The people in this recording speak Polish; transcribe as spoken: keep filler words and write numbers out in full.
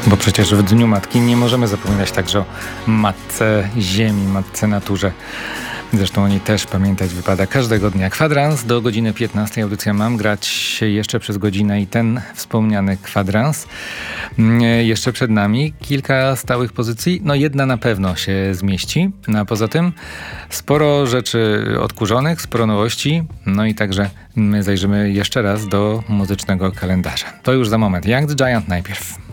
Bo przecież w Dniu Matki nie możemy zapominać także o Matce Ziemi, Matce Naturze. Zresztą o niej też pamiętać wypada każdego dnia. Kwadrans do godziny piętnastej. Audycja Mam grać jeszcze przez godzinę i ten wspomniany kwadrans. Jeszcze przed nami kilka stałych pozycji. No jedna na pewno się zmieści. No a poza tym sporo rzeczy odkurzonych, sporo nowości. No i także my zajrzymy jeszcze raz do muzycznego kalendarza. To już za moment. Young the Giant najpierw.